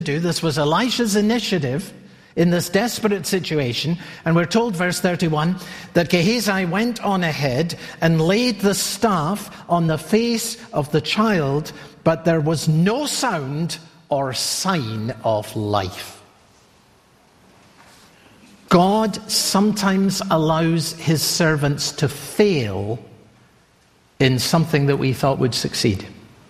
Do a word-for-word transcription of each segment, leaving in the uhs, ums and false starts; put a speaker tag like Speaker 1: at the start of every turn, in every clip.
Speaker 1: do. This was Elisha's initiative in this desperate situation. And we're told, verse thirty-one, that Gehazi went on ahead and laid the staff on the face of the child, but there was no sound or sign of life. God sometimes allows his servants to fail in something that we thought would succeed.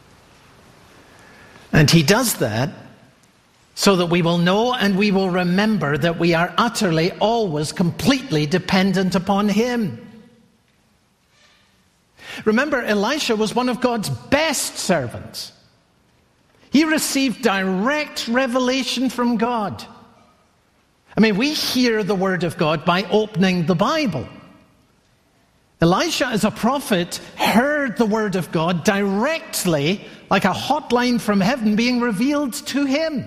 Speaker 1: And he does that so that we will know and we will remember that we are utterly, always, completely dependent upon him. Remember, Elisha was one of God's best servants. He received direct revelation from God. I mean, we hear the word of God by opening the Bible. Elisha, as a prophet, heard the word of God directly, like a hotline from heaven being revealed to him.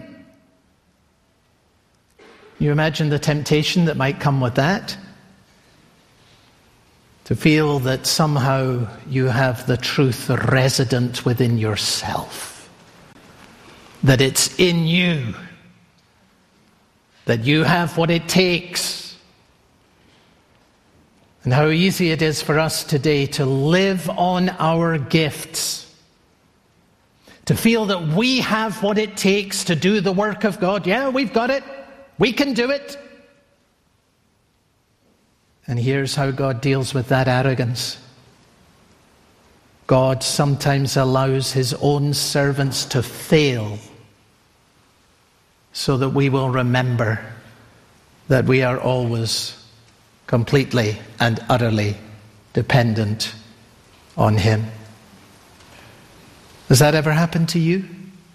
Speaker 1: You imagine the temptation that might come with that? To feel that somehow you have the truth resident within yourself. That it's in you. That you have what it takes. And how easy it is for us today to live on our gifts. To feel that we have what it takes to do the work of God. Yeah, we've got it. We can do it. And here's how God deals with that arrogance. God sometimes allows his own servants to fail so that we will remember that we are always completely and utterly dependent on him. Has that ever happened to you?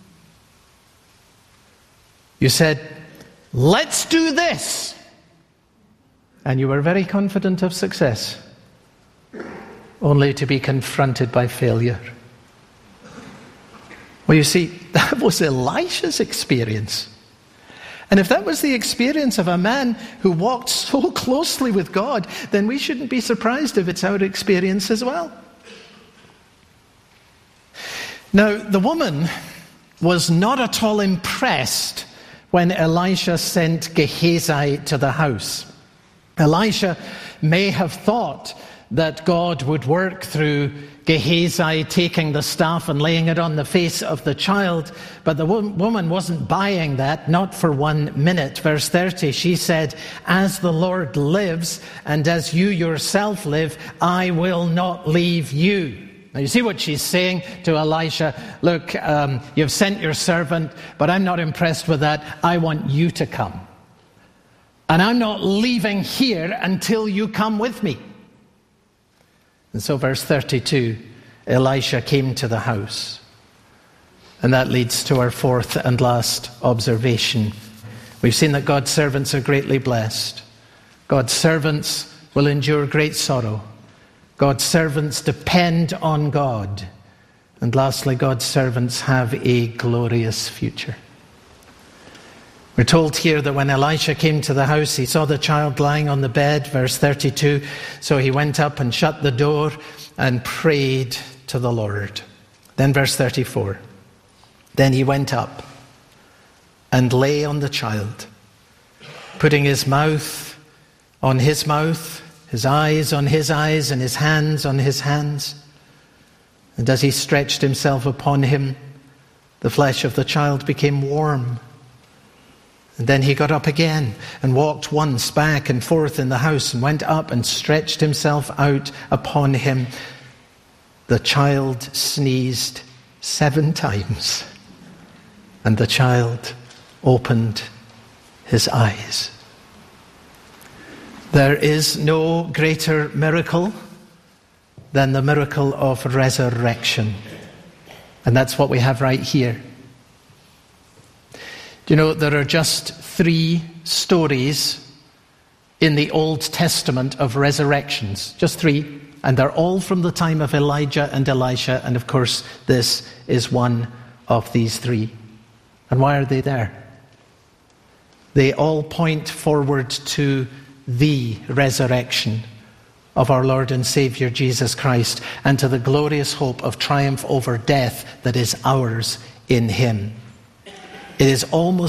Speaker 1: You said, let's do this. And you were very confident of success, only to be confronted by failure. Well, you see, that was Elisha's experience. And if that was the experience of a man who walked so closely with God, then we shouldn't be surprised if it's our experience as well. Now, the woman was not at all impressed when Elisha sent Gehazi to the house. Elisha may have thought that God would work through Gehazi taking the staff and laying it on the face of the child, but the woman wasn't buying that, not for one minute. Verse thirty, she said, "As the Lord lives, and as you yourself live, I will not leave you." Now you see what she's saying to Elisha. Look, um, you've sent your servant, but I'm not impressed with that. I want you to come. And I'm not leaving here until you come with me. And so verse thirty-two, Elisha came to the house. And that leads to our fourth and last observation. We've seen that God's servants are greatly blessed. God's servants will endure great sorrow. God's servants depend on God. And lastly, God's servants have a glorious future. We're told here that when Elisha came to the house, he saw the child lying on the bed, verse thirty-two. So he went up and shut the door and prayed to the Lord. Then verse thirty-four. Then he went up and lay on the child, putting his mouth on his mouth, his eyes on his eyes, and his hands on his hands. And as he stretched himself upon him, the flesh of the child became warm. And then he got up again and walked once back and forth in the house and went up and stretched himself out upon him. The child sneezed seven times, and the child opened his eyes. There is no greater miracle than the miracle of resurrection. And that's what we have right here. You know, there are just three stories in the Old Testament of resurrections. Just three. And they're all from the time of Elijah and Elisha. And of course, this is one of these three. And why are they there? They all point forward to the resurrection of our Lord and Savior Jesus Christ, and to the glorious hope of triumph over death that is ours in him. It is almost